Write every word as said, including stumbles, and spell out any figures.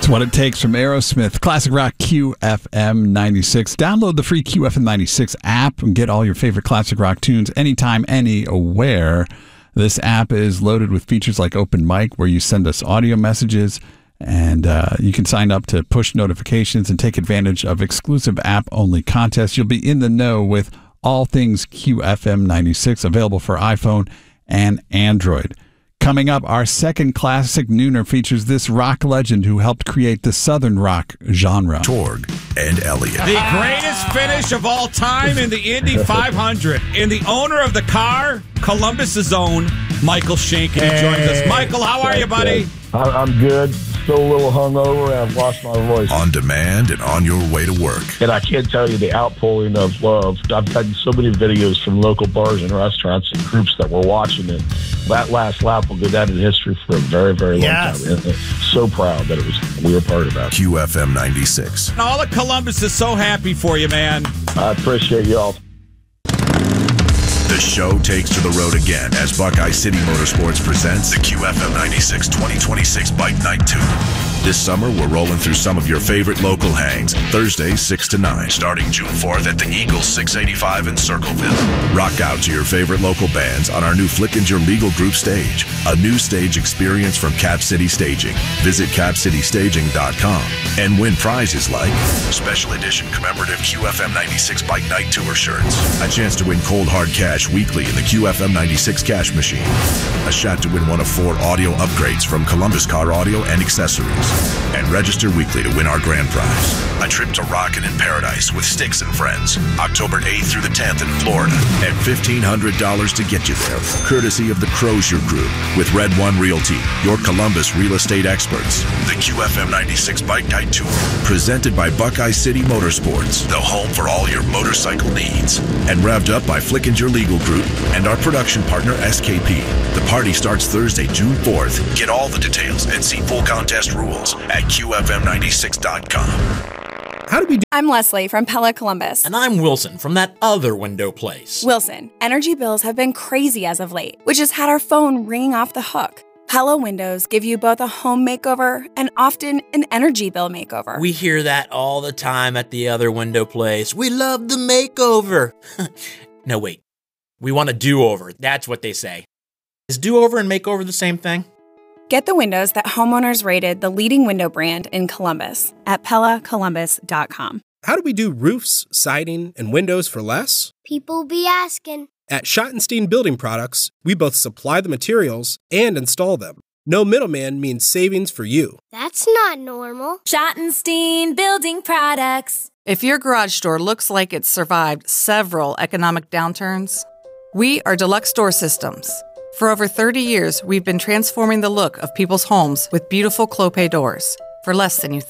It's What It Takes from Aerosmith. Classic Rock Q F M ninety-six. Download the free Q F M ninety-six app and get all your favorite classic rock tunes anytime, anywhere. This app is loaded with features like Open Mic, where you send us audio messages, and uh, you can sign up to push notifications and take advantage of exclusive app-only contests. You'll be in the know with all things Q F M ninety-six, available for iPhone and Android. Coming up, our second classic nooner features this rock legend who helped create the Southern rock genre. Torg and Elliott. The greatest finish of all time in the Indy five hundred. And the owner of the car, Columbus's own, Michael Shank, and he joins us. Michael, how are you, buddy? I'm good. Still a little hungover, and I've lost my voice. On demand and on your way to work. And I can't tell you the outpouring of love. I've gotten so many videos from local bars and restaurants and groups that were watching it. That last lap will go down in history for a very, very long yes. time. And so proud that it was we were part of that. Q F M ninety-six. All of Columbus is so happy for you, man. I appreciate y'all. The show takes to the road again as Buckeye City Motorsports presents the Q F M ninety-six twenty twenty-six Bike Night two. This summer, we're rolling through some of your favorite local hangs. Thursday, six to nine, starting June fourth at the Eagles six eighty-five in Circleville. Rock out to your favorite local bands on our new Flickinger Legal Group stage. A new stage experience from Cap City Staging. Visit cap city staging dot com and win prizes like special edition commemorative Q F M ninety-six Bike Night Tour shirts. A chance to win cold hard cash weekly in the Q F M ninety-six cash machine. A shot to win one of four audio upgrades from Columbus Car Audio and Accessories. And register weekly to win our grand prize. A trip to Rockin' in Paradise with Styx and Friends. October eighth through the tenth in Florida. And fifteen hundred dollars to get you there. Courtesy of the Crozier Group with Red One Realty, your Columbus real estate experts. The Q F M ninety-six Bike Night Tour. Presented by Buckeye City Motorsports. The home for all your motorcycle needs. And revved up by Flickinger Legal Group and our production partner S K P. The party starts Thursday, June fourth. Get all the details and see full contest rules at Q F M ninety-six dot com. How do we do? I'm Leslie from Pella Columbus. And I'm Wilson from that other window place. Wilson, energy bills have been crazy as of late, which has had our phone ringing off the hook. Pella windows give you both a home makeover and often an energy bill makeover. We hear that all the time at the other window place. We love the makeover. No, wait. We want a do-over. That's what they say. Is do-over and makeover the same thing? Get the windows that homeowners rated the leading window brand in Columbus at pella columbus dot com. How do we do roofs, siding, and windows for less? People be asking. At Schottenstein Building Products, we both supply the materials and install them. No middleman means savings for you. That's not normal. Schottenstein Building Products. If your garage door looks like it's survived several economic downturns, we are Deluxe Door Systems. For over thirty years, we've been transforming the look of people's homes with beautiful Clopay doors for less than you think.